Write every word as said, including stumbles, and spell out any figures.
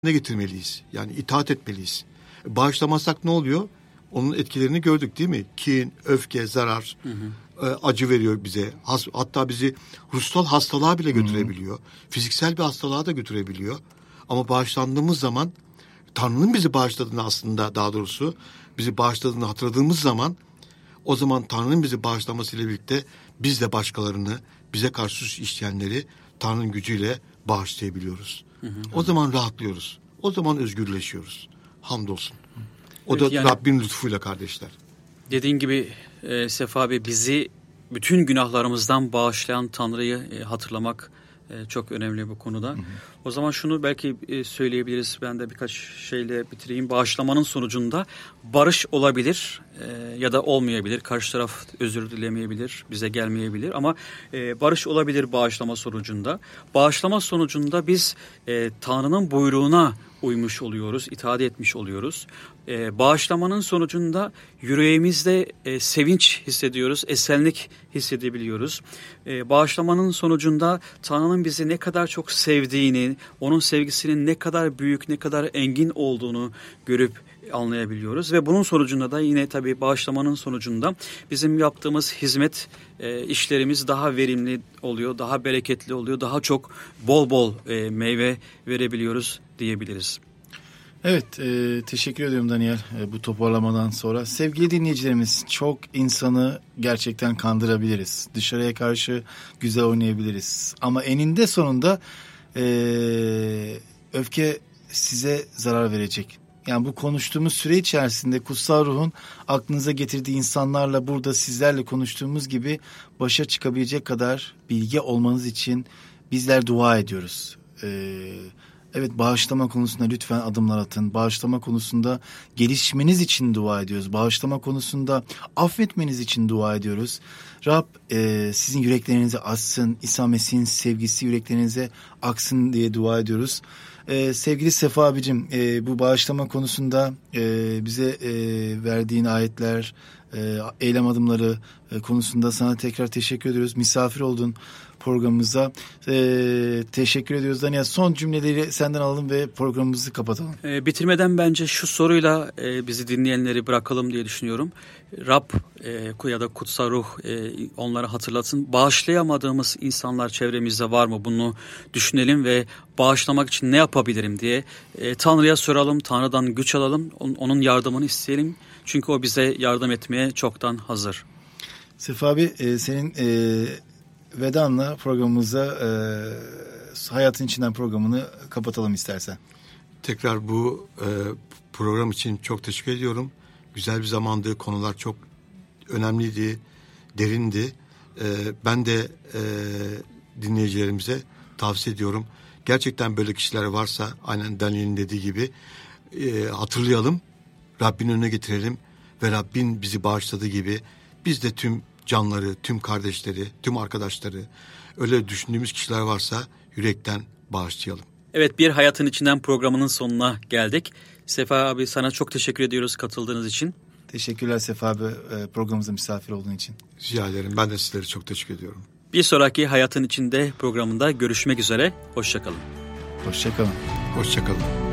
ne getirmeliyiz? Yani itaat etmeliyiz. Bağışlamazsak ne oluyor? Onun etkilerini gördük değil mi? Kin, öfke, zarar, hı hı. E, acı veriyor bize. Has, hatta bizi ruhsal hastalığa bile götürebiliyor. Hı hı. Fiziksel bir hastalığa da götürebiliyor. Ama bağışlandığımız zaman, Tanrı'nın bizi bağışladığını aslında daha doğrusu bizi bağışladığını hatırladığımız zaman, o zaman Tanrı'nın bizi bağışlamasıyla birlikte biz de başkalarını, bize karşı suç işleyenleri Tanrı'nın gücüyle bağışlayabiliyoruz. Hı hı. O zaman rahatlıyoruz. O zaman özgürleşiyoruz. Hamdolsun. O evet, da yani, Rabbin lütfuyla kardeşler. Dediğin gibi e, Sefa abi, bizi bütün günahlarımızdan bağışlayan Tanrı'yı e, hatırlamak e, çok önemli bu konuda. Hı hı. O zaman şunu belki e, söyleyebiliriz. Ben de birkaç şeyle bitireyim. Bağışlamanın sonucunda barış olabilir e, ya da olmayabilir. Karşı taraf özür dilemeyebilir, bize gelmeyebilir. Ama e, barış olabilir bağışlama sonucunda. Bağışlama sonucunda biz e, Tanrı'nın buyruğuna uymuş oluyoruz, itaat etmiş oluyoruz. Ee, bağışlamanın sonucunda yüreğimizde e, sevinç hissediyoruz, esenlik hissedebiliyoruz. Ee, bağışlamanın sonucunda Tanrı'nın bizi ne kadar çok sevdiğini, onun sevgisinin ne kadar büyük, ne kadar engin olduğunu görüp anlayabiliyoruz. Ve bunun sonucunda da yine tabii bağışlamanın sonucunda bizim yaptığımız hizmet e, işlerimiz daha verimli oluyor, daha bereketli oluyor, daha çok bol bol e, meyve verebiliyoruz diyebiliriz. Evet, e, teşekkür ediyorum Daniel e, bu toparlamadan sonra. Sevgili dinleyicilerimiz, çok insanı gerçekten kandırabiliriz. Dışarıya karşı güzel oynayabiliriz. Ama eninde sonunda e, öfke size zarar verecek. Yani bu konuştuğumuz süre içerisinde Kutsal Ruh'un aklınıza getirdiği insanlarla burada sizlerle konuştuğumuz gibi başa çıkabilecek kadar bilgi olmanız için bizler dua ediyoruz. Ee, evet, bağışlama konusunda lütfen adımlar atın. Bağışlama konusunda gelişmeniz için dua ediyoruz. Bağışlama konusunda affetmeniz için dua ediyoruz. Rab e, sizin yüreklerinizi açsın. İsa Mesih'in sevgisi yüreklerinize aksın diye dua ediyoruz. Ee, sevgili Sefa abicim, e, bu bağışlama konusunda e, bize e, verdiğin ayetler, e, eylem adımları e, konusunda sana tekrar teşekkür ediyoruz. Misafir oldun programımıza. E, teşekkür ediyoruz. Daniel, son cümleleri senden alalım ve programımızı kapatalım. E, bitirmeden bence şu soruyla e, bizi dinleyenleri bırakalım diye düşünüyorum. Rab e, ya da Kutsal Ruh e, onları hatırlatsın. Bağışlayamadığımız insanlar çevremizde var mı? Bunu düşünelim ve bağışlamak için ne yapabilirim diye e, Tanrı'ya soralım. Tanrı'dan güç alalım. Onun, onun yardımını isteyelim. Çünkü o bize yardım etmeye çoktan hazır. Sefa abi, e, senin e, vedanla programımıza e, Hayatın İçinden programını kapatalım istersen. Tekrar bu e, program için çok teşekkür ediyorum. Güzel bir zamandı. Konular çok önemliydi, derindi. E, ben de e, dinleyicilerimize tavsiye ediyorum. Gerçekten böyle kişiler varsa, aynen Daniel'in dediği gibi e, hatırlayalım, Rabbin önüne getirelim ve Rabbin bizi bağışladığı gibi biz de tüm canları, tüm kardeşleri, tüm arkadaşları, öyle düşündüğümüz kişiler varsa yürekten bağışlayalım. Evet, bir Hayatın İçinden programının sonuna geldik. Sefa abi, sana çok teşekkür ediyoruz katıldığınız için. Teşekkürler Sefa abi, programımıza misafir olduğun için. Rica ederim. Ben de sizlere çok teşekkür ediyorum. Bir sonraki Hayatın İçinde programında görüşmek üzere. Hoşça kalın. Hoşça kalın. Hoşça kalın.